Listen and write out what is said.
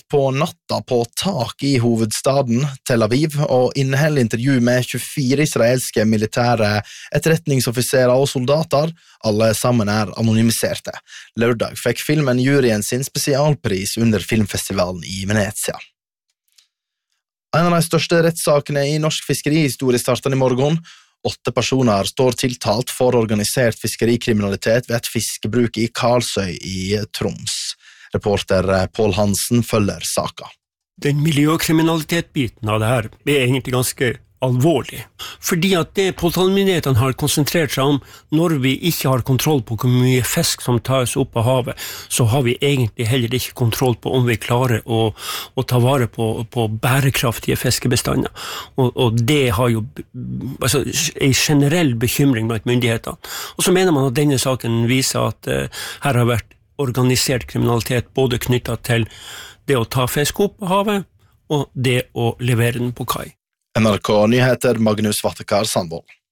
på natta på tak i hovedstaden Tel Aviv og inneholder intervju med 24 israelske militære etterretningsoffiserer og soldater, alle sammen anonymiserte. Lørdag fikk filmen juryen sin spesialpris under filmfestivalen i Venezia. En av de største rettssakene i norsk fiskerihistorie startet i morgen. 8 personer står tiltalt for organisert fiskerikriminalitet ved et fiskebruk i Karlsøy i Troms. Reporter Pål Hansen følger saka. Den miljøkriminalitet-biten av det her er egentlig ganske alvorlig. Fordi at det påtalemyndighetene har konsentrert seg om, når vi ikke har kontroll på hvor mye fisk som tas opp av havet, så har vi egentlig heller ikke kontroll på om vi klarer å ta vare på bærekraftige fiskebestander. Og det har jo en generell bekymring blant myndighetene. Og så mener man at denne saken viser at her har vært organisert kriminalitet både knyttet til det å ta fisk opp på havet og det å levere den på kai. NRK Nyheter, Magnus Vattekar Sandvold.